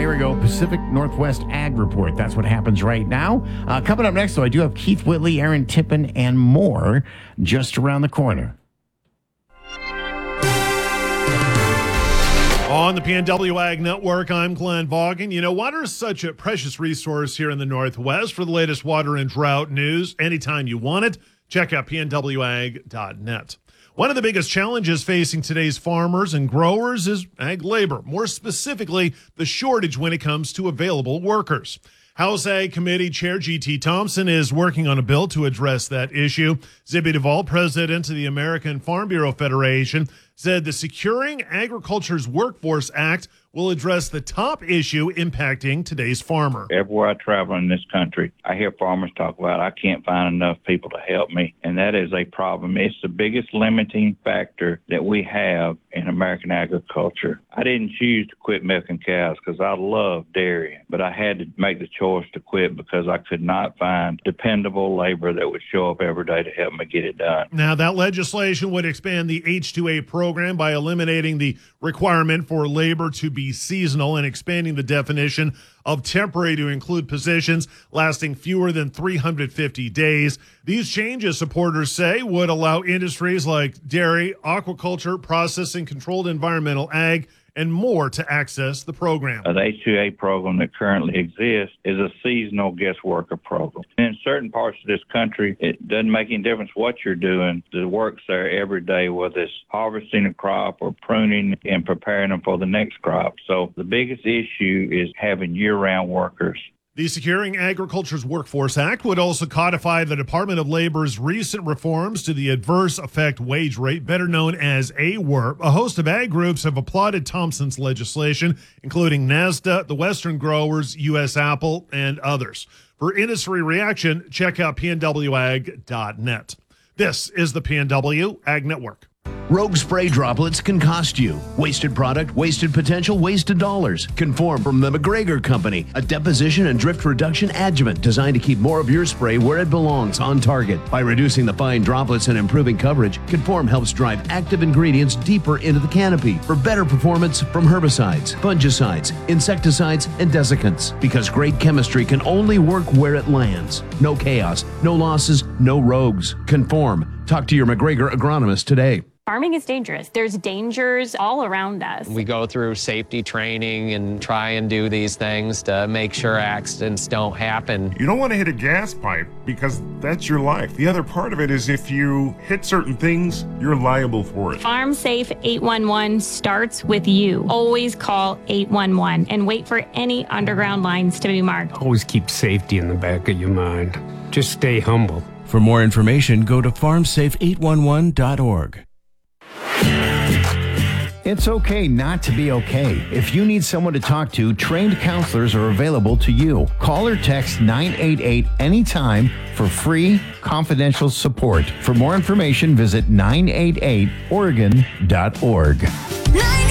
here we go. Pacific Northwest Ag Report. That's what happens right now. Coming up next, though, I do have Keith Whitley, Aaron Tippin, and more just around the corner. On the PNW Ag Network, I'm Glenn Vaughan. You know, water is such a precious resource here in the Northwest. For the latest water and drought news, anytime you want it, check out pnwag.net. One of the biggest challenges facing today's farmers and growers is ag labor, more specifically, the shortage when it comes to available workers. House Ag Committee Chair G.T. Thompson is working on a bill to address that issue. Zippy Duvall, president of the American Farm Bureau Federation, said the Securing Agriculture's Workforce Act will address the top issue impacting today's farmer. Everywhere I travel in this country, I hear farmers talk about, I can't find enough people to help me. And that is a problem. It's the biggest limiting factor that we have in American agriculture. I didn't choose to quit milking cows because I love dairy, but I had to make the choice to quit because I could not find dependable labor that would show up every day to help me get it done. Now, that legislation would expand the H-2A program by eliminating the requirement for labor to be seasonal and expanding the definition of temporary to include positions lasting fewer than 350 days. These changes, supporters say, would allow industries like dairy, aquaculture, processing, controlled environmental ag, and more to access the program. The H-2A program that currently exists is a seasonal guest worker program. In certain parts of this country, it doesn't make any difference what you're doing. The work's there every day, whether it's harvesting a crop or pruning and preparing them for the next crop. So the biggest issue is having year-round workers. The Securing Agriculture's Workforce Act would also codify the Department of Labor's recent reforms to the Adverse Effect Wage Rate, better known as AWRP. A host of ag groups have applauded Thompson's legislation, including NASDA, the Western Growers, U.S. Apple, and others. For industry reaction, check out pnwag.net. This is the PNW Ag Network. Rogue spray droplets can cost you. Wasted product, wasted potential, wasted dollars. Conform from the McGregor Company, a deposition and drift reduction adjuvant designed to keep more of your spray where it belongs, on target. By reducing the fine droplets and improving coverage, Conform helps drive active ingredients deeper into the canopy for better performance from herbicides, fungicides, insecticides, and desiccants. Because great chemistry can only work where it lands. No chaos, no losses, no rogues. Conform. Talk to your McGregor agronomist today. Farming is dangerous. There's dangers all around us. We go through safety training and try and do these things to make sure accidents don't happen. You don't want to hit a gas pipe because that's your life. The other part of it is if you hit certain things, you're liable for it. Farm Safe 811 starts with you. Always call 811 and wait for any underground lines to be marked. Always keep safety in the back of your mind. Just stay humble. For more information, go to farmsafe811.org. It's okay not to be okay. If you need someone to talk to, trained counselors are available to you. Call or text 988 anytime for free, confidential support. For more information, visit 988oregon.org.